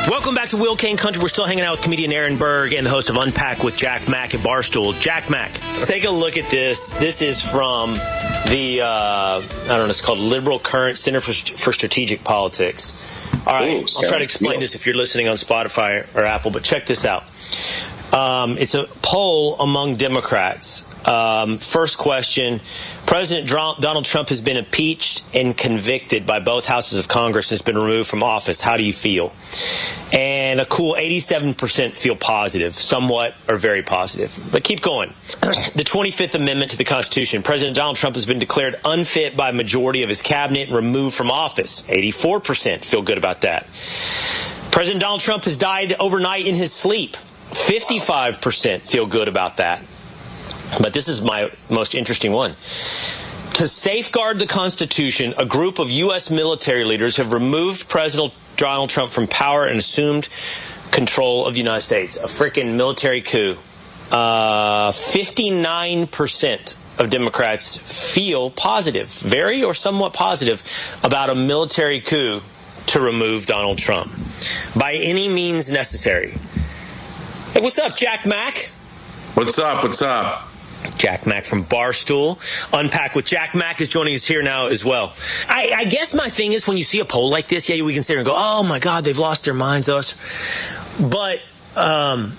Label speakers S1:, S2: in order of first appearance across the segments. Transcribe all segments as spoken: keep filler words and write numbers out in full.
S1: Welcome back to Will Kane Country. We're still hanging out with comedian Aaron Berg and the host of Unpack with Jack Mack at Barstool. Jack Mack, take a look at this. This is from the, uh, I don't know, it's called Liberal Current Center for, for Strategic Politics. All right, Ooh, I'll try to explain cool. this if you're listening on Spotify or Apple, but check this out. Um, it's a poll among Democrats. Um, first question, President Donald Trump has been impeached and convicted by both houses of Congress and has been removed from office. How do you feel? And a cool eighty-seven percent feel positive, somewhat or very positive. But keep going. The twenty-fifth Amendment to the Constitution. President Donald Trump has been declared unfit by a majority of his cabinet and removed from office. eighty-four percent feel good about that. President Donald Trump has died overnight in his sleep. fifty-five percent feel good about that. But this is my most interesting one. To safeguard the Constitution, a group of U S military leaders have removed President Donald Trump from power and assumed control of the United States. A freaking military coup. Uh, fifty-nine percent of Democrats feel positive, very or somewhat positive, about a military coup to remove Donald Trump by any means necessary. Hey, what's up, Jack Mack?
S2: What's up? What's up?
S1: Jack Mack from Barstool. Unpack with Jack Mack is joining us here now as well. I, I guess my thing is when you see a poll like this, yeah, we can sit here and go, oh, my God, they've lost their minds, us. But, um,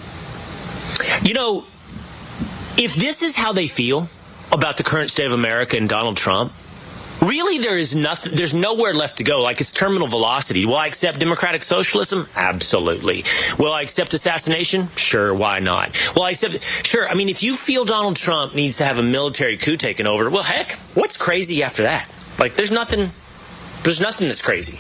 S1: you know, if this is how they feel about the current state of America and Donald Trump, really, there is nothing. There's nowhere left to go. Like, it's terminal velocity. Will I accept democratic socialism? Absolutely. Will I accept assassination? Sure. Why not? Will I accept? Sure. I mean, if you feel Donald Trump needs to have a military coup taken over, well, heck, what's crazy after that? Like, there's nothing. There's nothing that's crazy.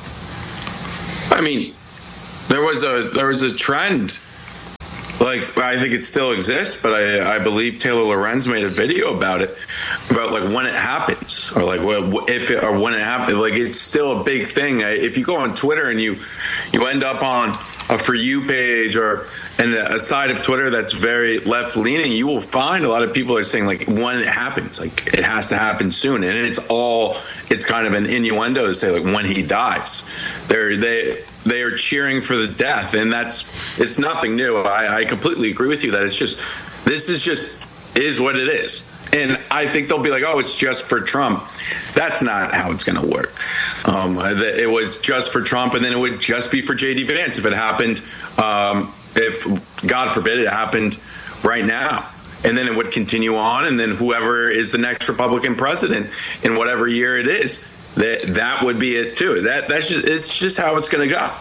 S2: I mean, there was a there was a trend. Like, I think it still exists, but I, I believe Taylor Lorenz made a video about it, about like when it happens, or like if it, or when it happens. Like, it's still a big thing. If you go on Twitter and you you end up on a For You page or and a side of Twitter that's very left leaning, you will find a lot of people are saying like when it happens, like it has to happen soon, and it's all it's kind of an innuendo to say like when he dies. They're they. They are cheering for the death, and that's it's nothing new. I, I completely agree with you that it's just this is just is what it is, and I think they'll be like, oh, it's just for Trump. That's not how it's going to work. Um, it was just for Trump, and then it would just be for J D Vance if it happened. Um, if God forbid it happened right now. And then it would continue on, and then whoever is the next Republican president in whatever year it is, that that would be it too. That that's just it's just how it's going to go.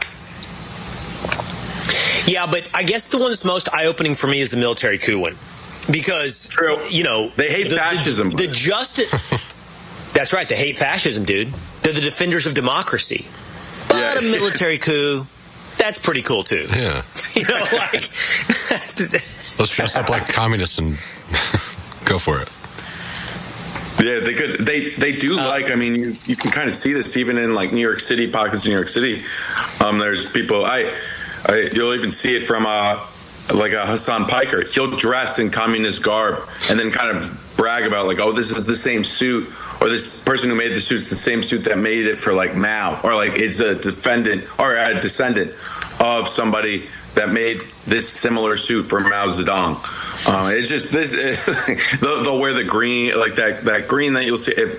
S1: Yeah, but I guess the one that's most eye-opening for me is the military coup one, because True. you know
S2: they hate
S1: the,
S2: fascism.
S1: The, the justice. That's right. They hate fascism, dude. They're the defenders of democracy. But yeah. a military coup. That's pretty cool too.
S3: Yeah.
S1: You know, like
S3: let's dress up like communists and go for it.
S2: Yeah, they could. They they do uh, like. I mean, you, you can kind of see this even in like New York City, pockets of New York City. Um, there's people. I, I you'll even see it from uh, like a Hassan Piker. He'll dress in communist garb and then kind of brag about like, oh, this is the same suit, or this person who made the suit's the same suit that made it for like Mao, or like it's a defendant or a descendant of somebody that made this similar suit for Mao Zedong. Uh, it's just this. It, they'll, they'll wear the green, like that that green that you'll see. It,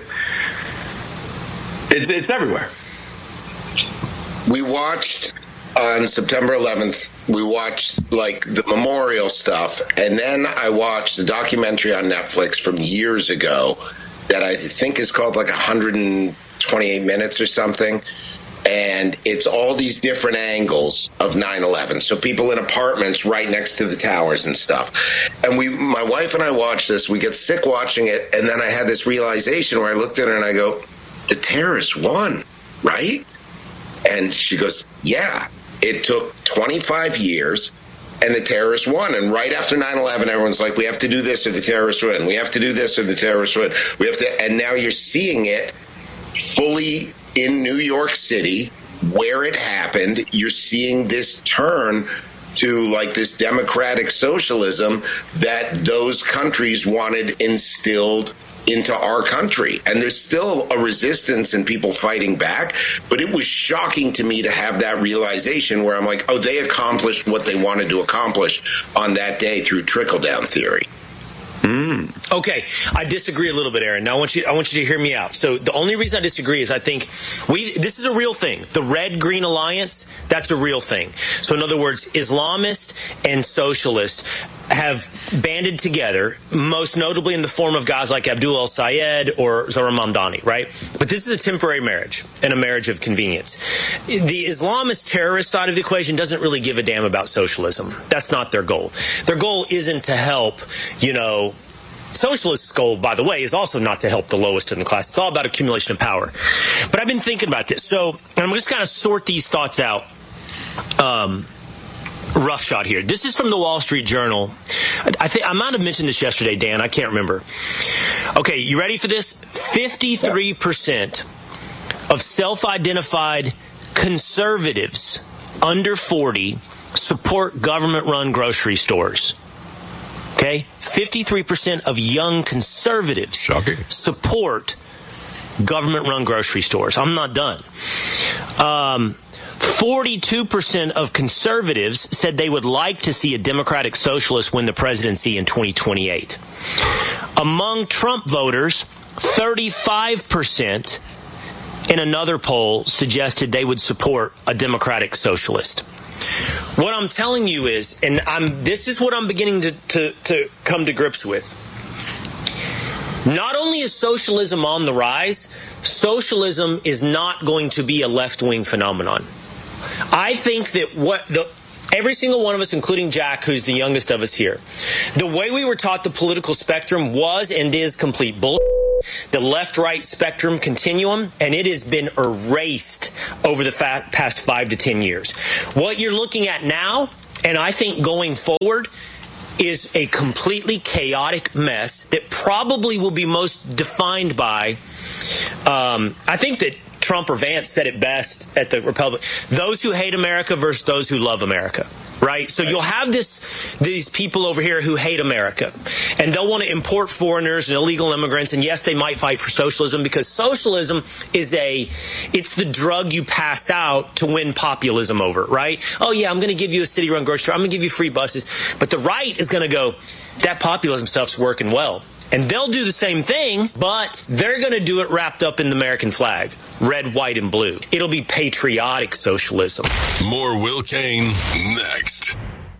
S2: it's it's everywhere.
S4: We watched on September eleventh. We watched like the memorial stuff, and then I watched the documentary on Netflix from years ago that I think is called like one hundred twenty-eight minutes or something. And it's all these different angles of nine eleven. So people in apartments right next to the towers and stuff. And we, my wife and I watched this. We get sick watching it. And then I had this realization where I looked at her and I go, the terrorists won, right? And she goes, yeah, it took twenty-five years and the terrorists won. And right after nine eleven, everyone's like, we have to do this or the terrorists win. We have to do this or the terrorists win. We have to. And now you're seeing it fully in New York City, where it happened. You're seeing this turn to like this democratic socialism that those countries wanted instilled into our country. And there's still a resistance and people fighting back. But it was shocking to me to have that realization where I'm like, oh, they accomplished what they wanted to accomplish on that day through trickle-down theory.
S1: Mm. Okay, I disagree a little bit, Aaron. Now I want you I want you to hear me out. So the only reason I disagree is I think we this is a real thing. The Red-Green Alliance, that's a real thing. So in other words, Islamists and socialists have banded together, most notably in the form of guys like Abdul El-Sayed or Zohran Mamdani, right? But this is a temporary marriage and a marriage of convenience. The Islamist terrorist side of the equation doesn't really give a damn about socialism. That's not their goal. Their goal isn't to help, you know, socialist's goal, by the way, is also not to help the lowest in the class. It's all about accumulation of power. But I've been thinking about this. So and I'm just kind of sort these thoughts out. Um, rough shot here. This is from the Wall Street Journal. I think I might have mentioned this yesterday, Dan. I can't remember. Okay, you ready for this? fifty-three percent of self-identified conservatives under forty support government-run grocery stores. Okay? fifty-three percent of young conservatives
S3: Shocking.
S1: support government-run grocery stores. I'm not done. Um, forty-two percent of conservatives said they would like to see a Democratic socialist win the presidency in twenty twenty-eight. Among Trump voters, thirty-five percent in another poll suggested they would support a Democratic socialist. What I'm telling you is, and I'm this is what I'm beginning to, to, to come to grips with. Not only is socialism on the rise, socialism is not going to be a left-wing phenomenon. I think that what the every single one of us, including Jack, who's the youngest of us here, the way we were taught the political spectrum was and is complete bullshit. The left-right spectrum continuum, and it has been erased over the fa- past five to ten years. What you're looking at now, and I think going forward, is a completely chaotic mess that probably will be most defined by, um, I think that Trump or Vance said it best at the Republic, those who hate America versus those who love America. Right? So you'll have this, these people over here who hate America, and they'll want to import foreigners and illegal immigrants. And yes, they might fight for socialism because socialism is a, it's the drug you pass out to win populism over, right? Oh yeah, I'm going to give you a city-run grocery store. I'm going to give you free buses. But the right is going to go, that populism stuff's working well. And they'll do the same thing, but they're going to do it wrapped up in the American flag. Red, white, and blue. It'll be patriotic socialism.
S5: More Will Cain next.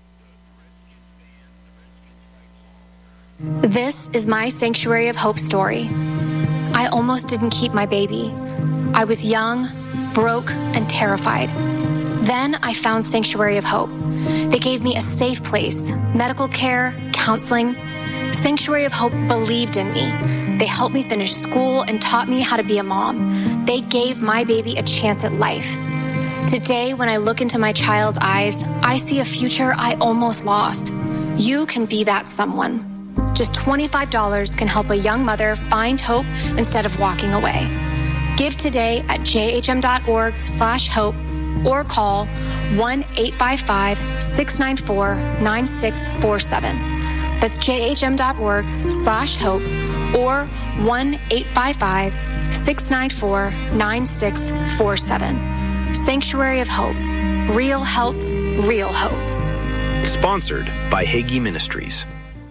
S6: This is my Sanctuary of Hope story. I almost didn't keep my baby. I was young, broke, and terrified. Then I found Sanctuary of Hope. They gave me a safe place, medical care, counseling. Sanctuary of Hope believed in me. They helped me finish school and taught me how to be a mom. They gave my baby a chance at life. Today, when I look into my child's eyes, I see a future I almost lost. You can be that someone. Just twenty-five dollars can help a young mother find hope instead of walking away. Give today at jhm.org slash hope or call one eight five five, six nine four, nine six four seven. That's jhm.org slash hope or one eight five five, six nine four, nine six four seven. Sanctuary of Hope. Real help, real hope.
S7: Sponsored by Hagee Ministries.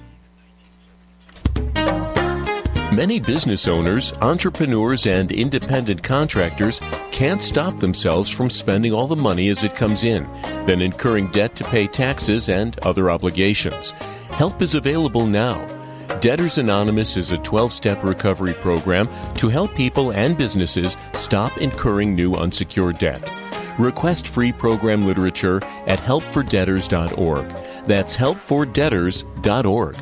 S8: Many business owners, entrepreneurs, and independent contractors can't stop themselves from spending all the money as it comes in, then incurring debt to pay taxes and other obligations. Help is available now. Debtors Anonymous is a twelve-step recovery program to help people and businesses stop incurring new unsecured debt. Request free program literature at help for debtors dot org. That's help for debtors dot org.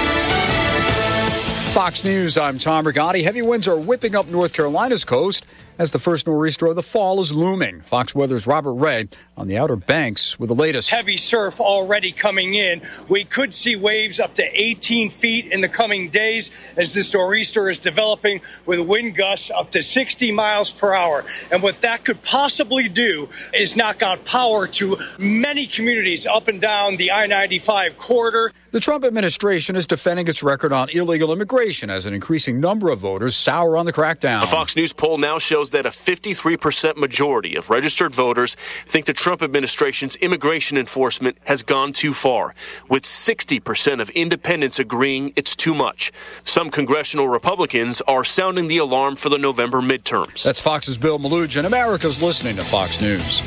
S9: Fox News, I'm Tom Rigotti. Heavy winds are whipping up North Carolina's coast as the first nor'easter of the fall is looming. Fox Weather's Robert Ray on the Outer Banks with the latest.
S10: Heavy surf already coming in. We could see waves up to eighteen feet in the coming days as this nor'easter is developing with wind gusts up to sixty miles per hour. And what that could possibly do is knock out power to many communities up and down the I ninety-five corridor.
S9: The Trump administration is defending its record on illegal immigration as an increasing number of voters sour on the crackdown.
S11: A Fox News poll now shows that a fifty-three percent majority of registered voters think the Trump administration's immigration enforcement has gone too far, with sixty percent of independents agreeing it's too much. Some congressional Republicans are sounding the alarm for the November midterms.
S9: That's Fox's Bill Maloogian. America's listening to Fox News.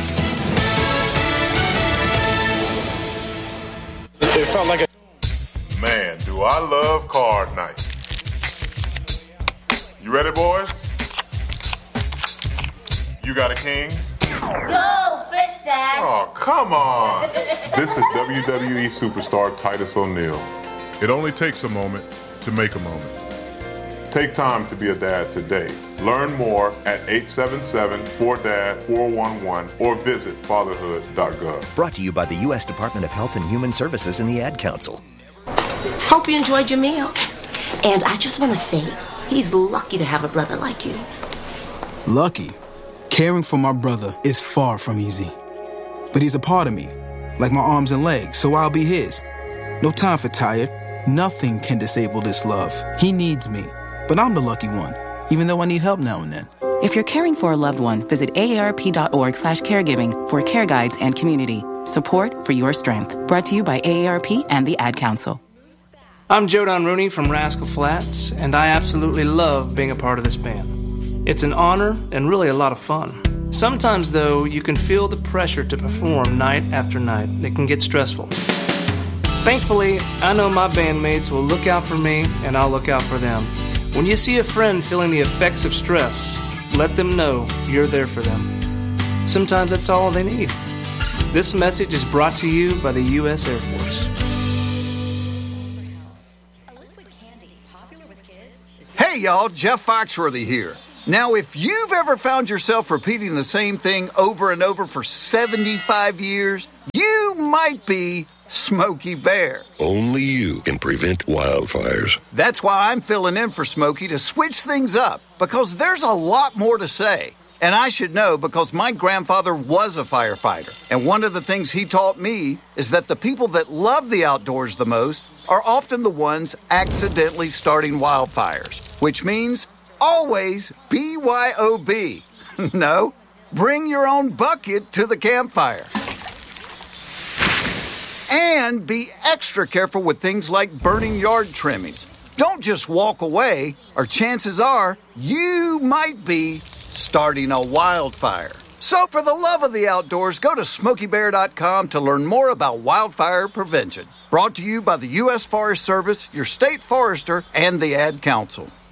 S10: It felt like a...
S12: Man, do I love card night. You ready, boys? You got a king?
S13: Go, fish dad.
S12: Oh, come on. This is W W E superstar Titus O'Neil. It only takes a moment to make a moment. Take time to be a dad today. Learn more at eight seven seven, four D A D, four one one or visit fatherhood dot gov.
S7: Brought to you by the U S Department of Health and Human Services and the Ad Council.
S14: Hope you enjoyed your meal. And I just want to say, he's lucky to have a brother like you.
S15: Lucky? Caring for my brother is far from easy. But he's a part of me, like my arms and legs, so I'll be his. No time for tired. Nothing can disable this love. He needs me, but I'm the lucky one, even though I need help now and then.
S16: If you're caring for a loved one, visit aarp.org slash caregiving for care guides and community. Support for your strength. Brought to you by A A R P and the Ad Council.
S17: I'm Joe Don Rooney from Rascal Flatts, and I absolutely love being a part of this band. It's an honor and really a lot of fun. Sometimes, though, you can feel the pressure to perform night after night. It can get stressful. Thankfully, I know my bandmates will look out for me, and I'll look out for them. When you see a friend feeling the effects of stress, let them know you're there for them. Sometimes that's all they need. This message is brought to you by the U S Air Force.
S18: Hey y'all, Jeff Foxworthy here. Now, if you've ever found yourself repeating the same thing over and over for seventy-five years, you might be Smokey Bear.
S19: Only you can prevent wildfires.
S18: That's why I'm filling in for Smokey to switch things up, because there's a lot more to say. And I should know because my grandfather was a firefighter. And one of the things he taught me is that the people that love the outdoors the most are often the ones accidentally starting wildfires, which means always B Y O B. No, bring your own bucket to the campfire. And be extra careful with things like burning yard trimmings. Don't just walk away, or chances are you might be starting a wildfire. So for the love of the outdoors, go to smokey bear dot com to learn more about wildfire prevention. Brought to you by the U S Forest Service, your state forester, and the Ad Council.